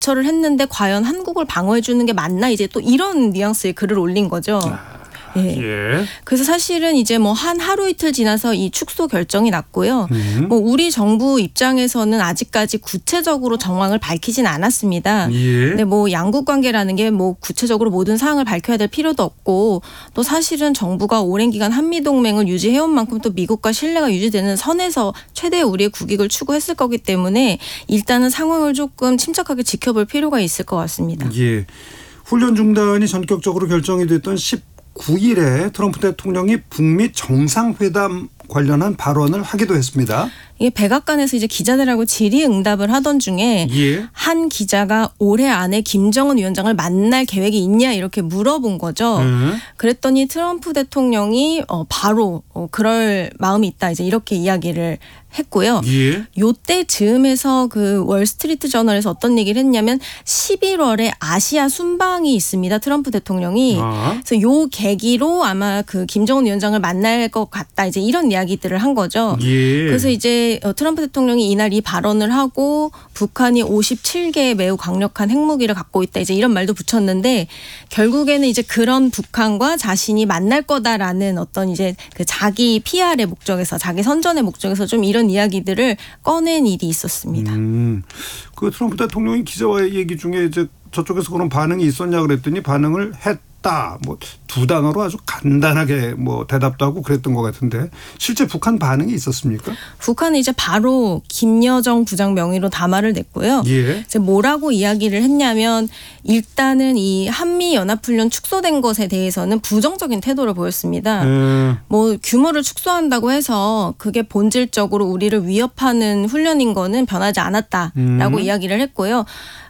대처를 했는데 과연 한국을 방어해 주는 게 맞나 이제 또 이런 뉘앙스의 글을 올린 거죠. 예. 예. 그래서 사실은 이제 뭐 한 하루 이틀 지나서 이 축소 결정이 났고요. 뭐 우리 정부 입장에서는 아직까지 구체적으로 정황을 밝히진 않았습니다. 예. 근데 뭐 양국 관계라는 게 뭐 구체적으로 모든 사항을 밝혀야 될 필요도 없고 또 사실은 정부가 오랜 기간 한미 동맹을 유지해온 만큼 또 미국과 신뢰가 유지되는 선에서 최대의 우리의 국익을 추구했을 거기 때문에 일단은 상황을 조금 침착하게 지켜볼 필요가 있을 것 같습니다. 예. 훈련 중단이 전격적으로 결정이 됐던 19일에 트럼프 대통령이 북미 정상회담 관련한 발언을 하기도 했습니다. 이게 백악관에서 이제 기자들하고 질의응답을 하던 중에 예. 한 기자가 올해 안에 김정은 위원장을 만날 계획이 있냐 이렇게 물어본 거죠. 그랬더니 트럼프 대통령이 바로 그럴 마음이 있다 이제 이렇게 이야기를 했고요. 예. 요때 즈음에서 그 월스트리트 저널에서 어떤 얘기를 했냐면 11월에 아시아 순방이 있습니다. 트럼프 대통령이. 그래서 요 계기로 아마 그 김정은 위원장을 만날 것 같다. 이제 이런 이야기들을 한 거죠. 예. 그래서 이제 트럼프 대통령이 이날 이 발언을 하고 북한이 57개의 매우 강력한 핵무기를 갖고 있다. 이제 이런 말도 붙였는데 결국에는 이제 그런 북한과 자신이 만날 거다라는 어떤 이제 그 자기 PR의 목적에서 자기 선전의 목적에서 좀 이런 이야기들을 꺼낸 일이 있었습니다. 그 트럼프 대통령이 기자와의 얘기 중에 이제 저쪽에서 그런 반응이 있었냐 그랬더니 반응을 했다. 뭐 두 단어로 아주 간단하게 뭐 대답도 하고 그랬던 것 같은데 실제 북한 반응이 있었습니까? 북한은 이제 바로 김여정 부장 명의로 담화를 냈고요. 예. 이제 뭐라고 이야기를 했냐면 일단은 이 한미 연합훈련 축소된 것에 대해서는 부정적인 태도를 보였습니다. 뭐 규모를 축소한다고 해서 그게 본질적으로 우리를 위협하는 훈련인 거는 변하지 않았다라고 이야기를 했고요.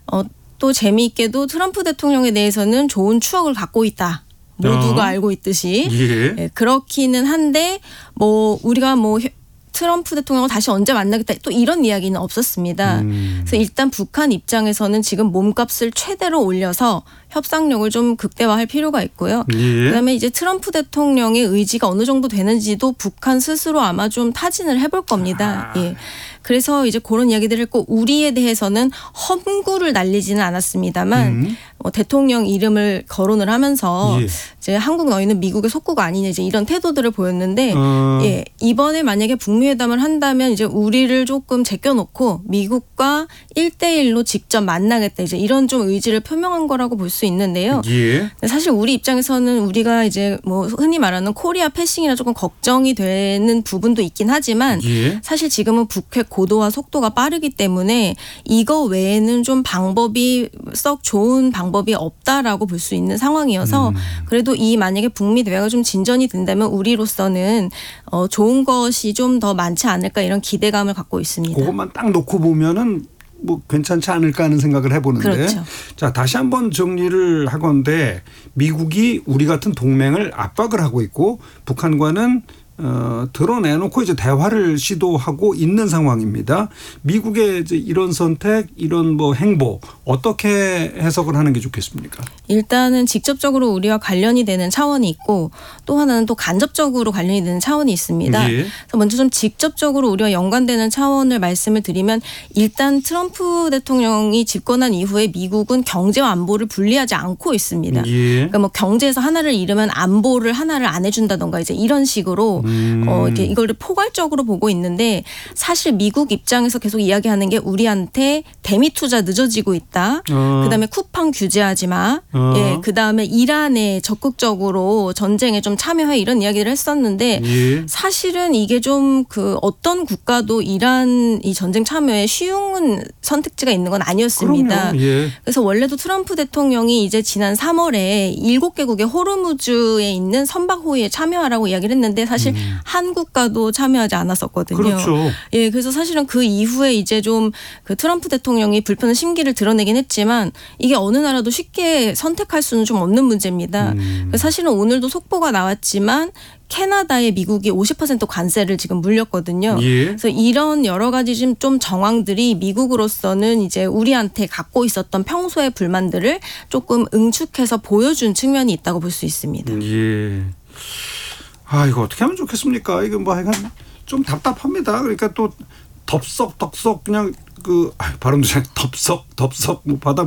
또 재미있게도 트럼프 대통령에 대해서는 좋은 추억을 갖고 있다. 모두가 알고 있듯이. 예. 네, 그렇기는 한데 뭐 우리가 뭐 트럼프 대통령을 다시 언제 만나겠다 또 이런 이야기는 없었습니다. 그래서 일단 북한 입장에서는 지금 몸값을 최대로 올려서 협상력을 좀 극대화할 필요가 있고요. 예. 그다음에 이제 트럼프 대통령의 의지가 어느 정도 되는지도 북한 스스로 아마 좀 타진을 해볼 겁니다. 예. 그래서 이제 그런 이야기들을 했고 우리에 대해서는 험구를 날리지는 않았습니다만 대통령 이름을 거론을 하면서 예. 이제 한국 너희는 미국의 속구가 아니냐 이제 이런 태도들을 보였는데 예, 이번에 만약에 북미 회담을 한다면 이제 우리를 조금 제껴놓고 미국과 1대1로 직접 만나겠다 이제 이런 좀 의지를 표명한 거라고 볼 수 있는데요. 예. 사실 우리 입장에서는 우리가 이제 뭐 흔히 말하는 코리아 패싱이라 조금 걱정이 되는 부분도 있긴 하지만 예. 사실 지금은 북핵 고도와 속도가 빠르기 때문에 이거 외에는 좀 방법이 썩 좋은 방법이 없다라고 볼 수 있는 상황이어서 그래도 이 만약에 북미 대화가 좀 진전이 된다면 우리로서는 좋은 것이 좀 더 많지 않을까 이런 기대감을 갖고 있습니다. 그것만 딱 놓고 보면은 뭐 괜찮지 않을까 하는 생각을 해보는데 그렇죠. 자 다시 한번 정리를 하건대 미국이 우리 같은 동맹을 압박을 하고 있고 북한과는 드러내놓고 이제 대화를 시도하고 있는 상황입니다. 미국의 이제 이런 선택, 이런 뭐 행보 어떻게 해석을 하는 게 좋겠습니까? 일단은 직접적으로 우리와 관련이 되는 차원이 있고 또 하나는 또 간접적으로 관련이 되는 차원이 있습니다. 예. 그래서 먼저 좀 직접적으로 우리와 연관되는 차원을 말씀을 드리면 일단 트럼프 대통령이 집권한 이후에 미국은 경제와 안보를 분리하지 않고 있습니다. 예. 그러니까 뭐 경제에서 하나를 잃으면 안보를 하나를 안 해준다던가 이제 이런 식으로 이렇게 이걸 포괄적으로 보고 있는데 사실 미국 입장에서 계속 이야기하는 게 우리한테 대미 투자 늦어지고 있다. 그다음에 쿠팡 규제하지 마. 예, 그다음에 이란에 적극적으로 전쟁에 좀 참여해 이런 이야기를 했었는데 예. 사실은 이게 좀 그 어떤 국가도 이란 이 전쟁 참여에 쉬운 선택지가 있는 건 아니었습니다. 그럼요. 예. 그래서 원래도 트럼프 대통령이 이제 지난 3월에 7개국의 호르무즈에 있는 선박 호위에 참여하라고 이야기를 했는데 사실 한국과도 참여하지 않았었거든요. 그렇죠. 예, 그래서 사실은 그 이후에 이제 좀 그 트럼프 대통령이 불편한 심기를 드러내긴 했지만 이게 어느 나라도 쉽게 선택할 수는 좀 없는 문제입니다. 사실은 오늘도 속보가 나왔지만 캐나다에 미국이 50% 관세를 지금 물렸거든요. 예. 그래서 이런 여러 가지 좀 정황들이 미국으로서는 이제 우리한테 갖고 있었던 평소의 불만들을 조금 응축해서 보여준 측면이 있다고 볼 수 있습니다. 예. 아 이거 어떻게 하면 좋겠습니까? 이거 뭐 하여간 좀 답답합니다. 그러니까 또 덥석 그냥 그 발음도 잘 덥석 뭐 받아